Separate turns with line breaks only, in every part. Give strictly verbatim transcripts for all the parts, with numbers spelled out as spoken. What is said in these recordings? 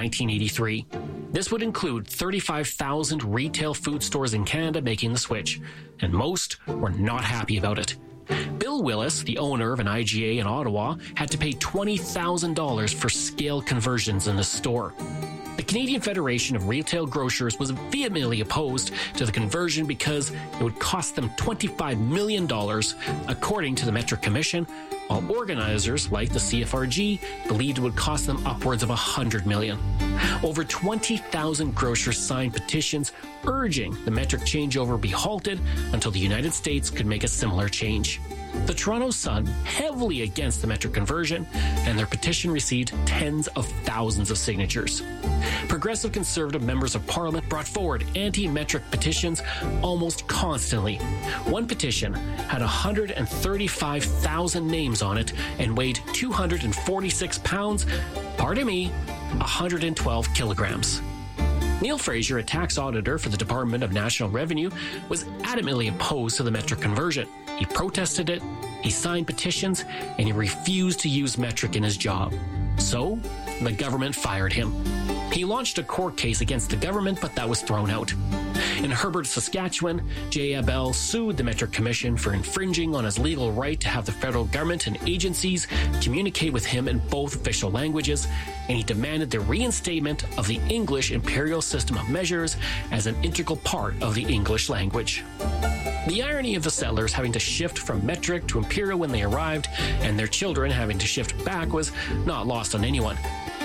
nineteen eighty-three. This would include thirty-five thousand retail food stores in Canada making the switch, and most were not happy about it. Bill Willis, the owner of an I G A in Ottawa, had to pay twenty thousand dollars for scale conversions in the store. The Canadian Federation of Retail Grocers was vehemently opposed to the conversion because it would cost them twenty-five million dollars, according to the Metric Commission, while organizers like the C F R G believed it would cost them upwards of one hundred million dollars. Over twenty thousand grocers signed petitions urging the Metric changeover be halted until the United States could make a similar change. The Toronto Sun heavily against the Metric conversion, and their petition received tens of thousands of signatures. Progressive Conservative members of Parliament brought forward anti-Metric petitions almost constantly. One petition had one hundred thirty-five thousand names on it and weighed two hundred forty-six pounds, pardon me, one hundred twelve kilograms. Neil Fraser, a tax auditor for the Department of National Revenue, was adamantly opposed to the Metric conversion. He protested it, he signed petitions, and he refused to use Metric in his job. So, the government fired him. He launched a court case against the government, but that was thrown out. In Herbert, Saskatchewan, J. Abel sued the Metric Commission for infringing on his legal right to have the federal government and agencies communicate with him in both official languages, and he demanded the reinstatement of the English imperial system of measures as an integral part of the English language. The irony of the settlers having to shift from metric to imperial when they arrived, and their children having to shift back, was not lost on anyone.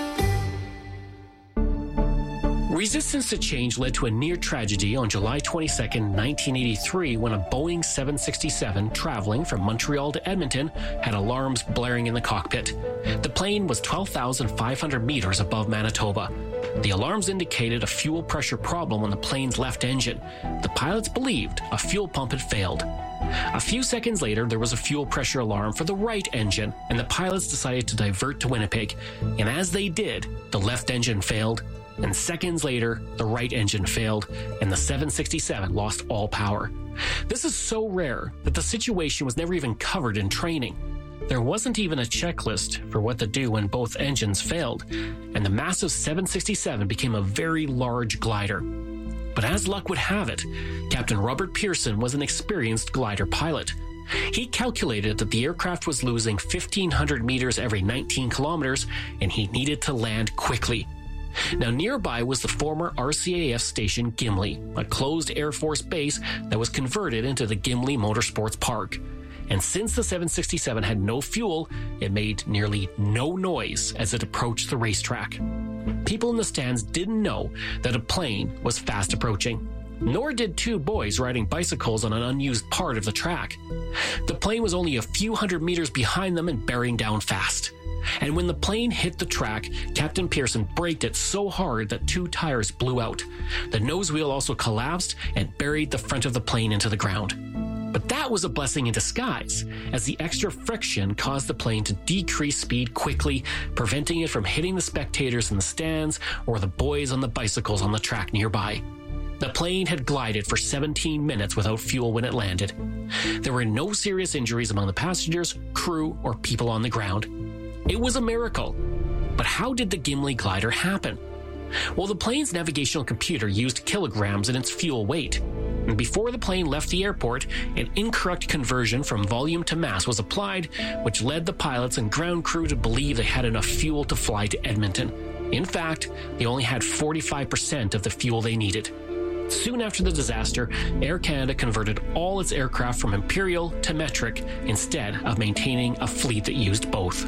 Resistance to change led to a near tragedy on July twenty-second, nineteen eighty-three, when a Boeing seven sixty-seven traveling from Montreal to Edmonton had alarms blaring in the cockpit. The plane was twelve thousand five hundred meters above Manitoba. The alarms indicated a fuel pressure problem on the plane's left engine. The pilots believed a fuel pump had failed. A few seconds later, there was a fuel pressure alarm for the right engine, and the pilots decided to divert to Winnipeg. And as they did, the left engine failed, and seconds later, the right engine failed, and the seven sixty-seven lost all power. This is so rare that the situation was never even covered in training. There wasn't even a checklist for what to do when both engines failed, and the massive seven sixty-seven became a very large glider. But as luck would have it, Captain Robert Pearson was an experienced glider pilot. He calculated that the aircraft was losing fifteen hundred meters every nineteen kilometers, and he needed to land quickly. Now, nearby was the former R C A F station Gimli, a closed Air Force base that was converted into the Gimli Motorsports Park. And since the seven sixty-seven had no fuel, it made nearly no noise as it approached the racetrack. People in the stands didn't know that a plane was fast approaching. Nor did two boys riding bicycles on an unused part of the track. The plane was only a few hundred meters behind them and bearing down fast. And when the plane hit the track, Captain Pearson braked it so hard that two tires blew out. The nose wheel also collapsed and buried the front of the plane into the ground. But that was a blessing in disguise, as the extra friction caused the plane to decrease speed quickly, preventing it from hitting the spectators in the stands or the boys on the bicycles on the track nearby. The plane had glided for seventeen minutes without fuel when it landed. There were no serious injuries among the passengers, crew, or people on the ground. It was a miracle. But how did the Gimli glider happen? Well, the plane's navigational computer used kilograms in its fuel weight. And before the plane left the airport, an incorrect conversion from volume to mass was applied, which led the pilots and ground crew to believe they had enough fuel to fly to Edmonton. In fact, they only had forty-five percent of the fuel they needed. Soon after the disaster, Air Canada converted all its aircraft from Imperial to Metric instead of maintaining a fleet that used both.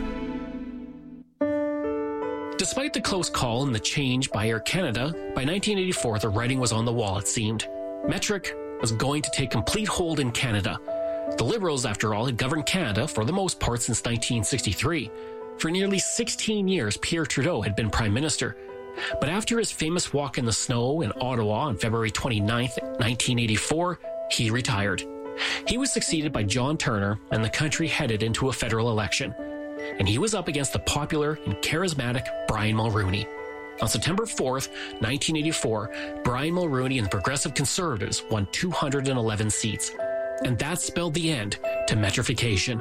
Despite the close call and the change by Air Canada, by nineteen eighty-four the writing was on the wall, it seemed. Metric was going to take complete hold in Canada. The Liberals, after all, had governed Canada for the most part since nineteen sixty-three. For nearly sixteen years, Pierre Trudeau had been Prime Minister. But after his famous walk in the snow in Ottawa on February twenty-ninth, nineteen eighty-four, he retired. He was succeeded by John Turner, and the country headed into a federal election. And he was up against the popular and charismatic Brian Mulroney. On September fourth, nineteen eighty-four, Brian Mulroney and the Progressive Conservatives won two hundred eleven seats. And that spelled the end to metrification.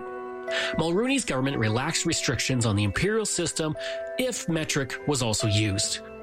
Mulroney's government relaxed restrictions on the imperial system if metric was also used.